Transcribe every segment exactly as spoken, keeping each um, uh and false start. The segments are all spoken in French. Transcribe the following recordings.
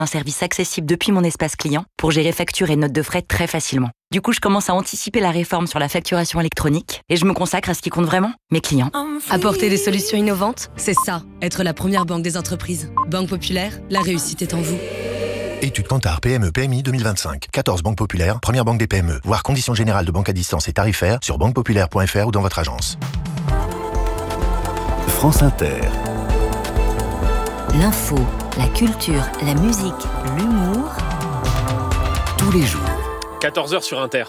un service accessible depuis mon espace client pour gérer factures et notes de frais très facilement. Du coup, je commence à anticiper la réforme sur la facturation électronique et je me consacre à ce qui compte vraiment, mes clients. Apporter des solutions innovantes, c'est ça, être la première banque des entreprises. Banque Populaire, la réussite est en vous. Étude Kantar P M E P M I deux mille vingt-cinq. quatorze banques populaires, première banque des P M E. Voir conditions générales de banque à distance et tarifaires sur banque populaire point f r ou dans votre agence. France Inter. L'info, la culture, la musique, l'humour. Tous les jours. quatorze heures sur Inter.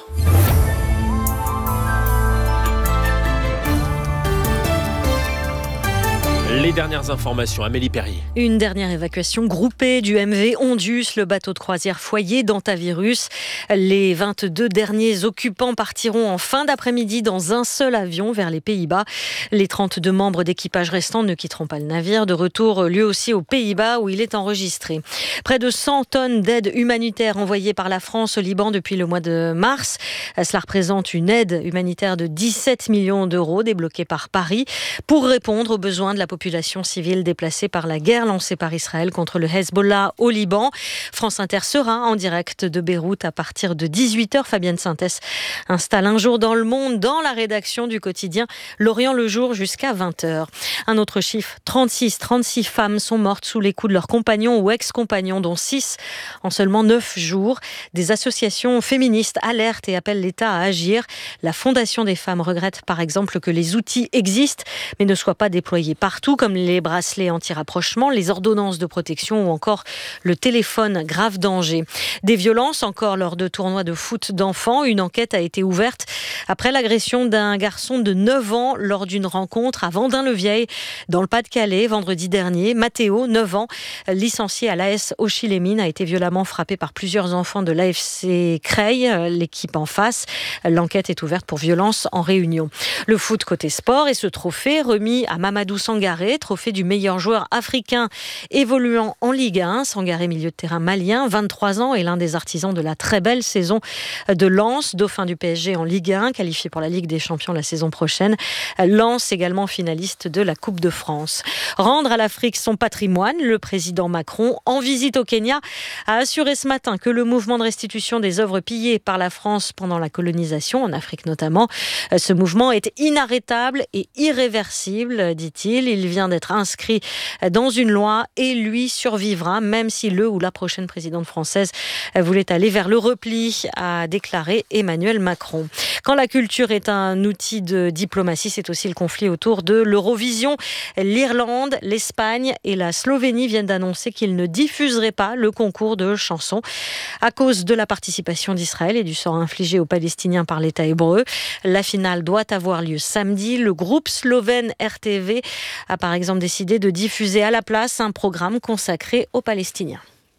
Les dernières informations, Amélie Perrier. Une dernière évacuation groupée du M V Ondus, le bateau de croisière foyer d'Antavirus. Les vingt-deux derniers occupants partiront en fin d'après-midi dans un seul avion vers les Pays-Bas. Les trente-deux membres d'équipage restants ne quitteront pas le navire. De retour lui aussi aux Pays-Bas où il est enregistré. Près de cent tonnes d'aide humanitaire envoyées par la France au Liban depuis le mois de mars. Cela représente une aide humanitaire de dix-sept millions d'euros débloquée par Paris pour répondre aux besoins de la population civile déplacée par la guerre lancée par Israël contre le Hezbollah au Liban. France Inter sera en direct de Beyrouth à partir de dix-huit heures. Fabienne Sintès installe Un jour dans le monde dans la rédaction du quotidien L'Orient le jour jusqu'à vingt heures. Un autre chiffre, trente-six, trente-six femmes sont mortes sous les coups de leurs compagnons ou ex-compagnons, dont six en seulement neuf jours. Des associations féministes alertent et appellent l'État à agir. La Fondation des femmes regrette par exemple que les outils existent mais ne soient pas déployés partout, comme les bracelets anti-rapprochement, les ordonnances de protection ou encore le téléphone grave danger. Des violences encore lors de tournois de foot d'enfants. Une enquête a été ouverte après l'agression d'un garçon de neuf ans lors d'une rencontre à Vendin-le-Vieil dans le Pas-de-Calais vendredi dernier. Mathéo, neuf ans, licencié à l'A S Auchy-les-Mines, a été violemment frappé par plusieurs enfants de l'A F C Creil, l'équipe en face. L'enquête est ouverte pour violence en réunion. Le foot côté sport et ce trophée remis à Mamadou Sangaré, trophée du meilleur joueur africain évoluant en Ligue un. Sangaré, milieu de terrain malien, vingt-trois ans, est l'un des artisans de la très belle saison de Lens, dauphin du P S G en Ligue un, qualifié pour la Ligue des Champions la saison prochaine. Lens également finaliste de la Coupe de France. Rendre à l'Afrique son patrimoine, le président Macron, en visite au Kenya, a assuré ce matin que le mouvement de restitution des œuvres pillées par la France pendant la colonisation, en Afrique notamment, ce mouvement est inarrêtable et irréversible, dit-il. Il vient d'être inscrit dans une loi et lui survivra, même si le ou la prochaine présidente française voulait aller vers le repli, a déclaré Emmanuel Macron. Quand la culture est un outil de diplomatie, c'est aussi le conflit autour de l'Eurovision. L'Irlande, l'Espagne et la Slovénie viennent d'annoncer qu'ils ne diffuseraient pas le concours de chansons à cause de la participation d'Israël et du sort infligé aux Palestiniens par l'État hébreu. La finale doit avoir lieu samedi. Le groupe slovène R T V a par exemple décidé de diffuser à la place un programme consacré aux Palestiniens.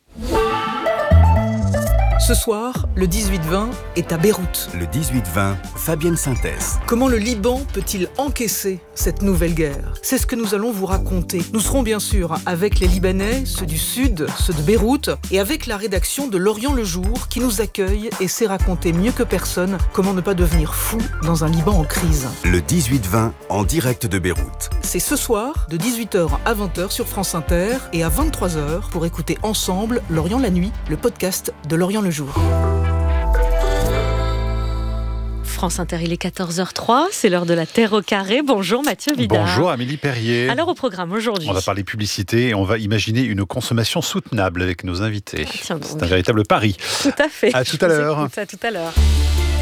Ce soir, le dix-huit vingt est à Beyrouth. Le dix-huit vingt, Fabienne Sintès. Comment le Liban peut-il encaisser cette nouvelle guerre ? C'est ce que nous allons vous raconter. Nous serons bien sûr avec les Libanais, ceux du Sud, ceux de Beyrouth, et avec la rédaction de L'Orient le jour qui nous accueille et sait raconter mieux que personne comment ne pas devenir fou dans un Liban en crise. Le dix-huit vingt, en direct de Beyrouth. C'est ce soir, de dix-huit heures à vingt heures sur France Inter et à vingt-trois heures pour écouter ensemble L'Orient la nuit, le podcast de L'Orient le jour. France Inter, il est quatorze heures zéro trois, c'est l'heure de la Terre au carré. Bonjour Mathieu Vidard. Bonjour Amélie Perrier. Alors au programme aujourd'hui, on va parler publicité et on va imaginer une consommation soutenable avec nos invités. Ah, tiens, c'est un véritable pari. Tout à fait. À tout à l'heure. À tout à l'heure.